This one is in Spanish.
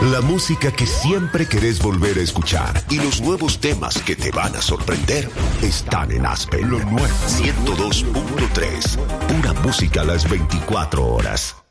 La música que siempre querés volver a escuchar y los nuevos temas que te van a sorprender están en Aspen. Lo nuevo. 102.3. Pura música a las 24 horas.